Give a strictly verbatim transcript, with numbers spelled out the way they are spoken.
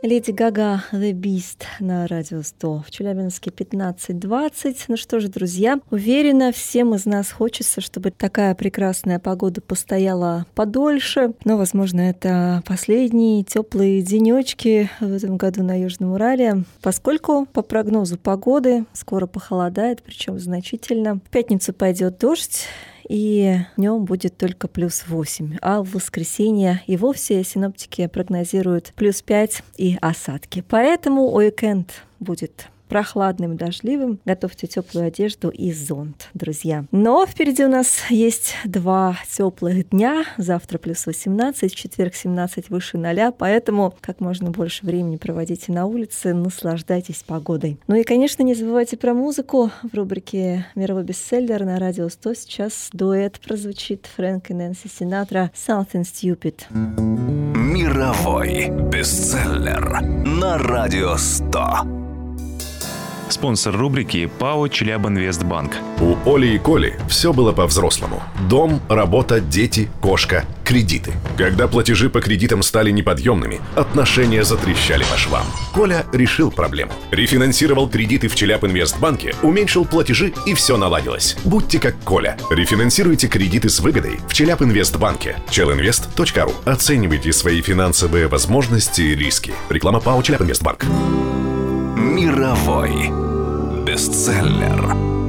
Леди Гага «The Beast» на Радио сто. В Челябинске пятнадцать двадцать. Ну что же, друзья, уверена, всем из нас хочется, чтобы такая прекрасная погода постояла подольше. Но, возможно, это последние теплые денечки в этом году на Южном Урале, поскольку по прогнозу погоды скоро похолодает, причем значительно. В пятницу пойдет дождь, и днем будет только плюс восемь, а в воскресенье и вовсе синоптики прогнозируют плюс пять и осадки. Поэтому уикенд будет прохладным, дождливым. Готовьте теплую одежду и зонт, друзья. Но впереди у нас есть два теплых дня. Завтра плюс восемнадцать, в четверг семнадцать выше ноля, поэтому как можно больше времени проводите на улице, наслаждайтесь погодой. Ну и, конечно, не забывайте про музыку. В рубрике «Мировой бестселлер» на Радио сто сейчас дуэт прозвучит Фрэнк и Нэнси Синатра «Something Stupid». Мировой бестселлер на Радио сто. Спонсор рубрики ПАО «Челябинвестбанк». У Оли и Коли все было по-взрослому. Дом, работа, дети, кошка, кредиты. Когда платежи по кредитам стали неподъемными, отношения затрещали по швам. Коля решил проблему. Рефинансировал кредиты в Челябинвестбанке, уменьшил платежи, и все наладилось. Будьте как Коля. Рефинансируйте кредиты с выгодой в Челябинвестбанке. челинвест точка ру. Оценивайте свои финансовые возможности и риски. Реклама ПАО «Челябинвестбанк». Мировой бестселлер.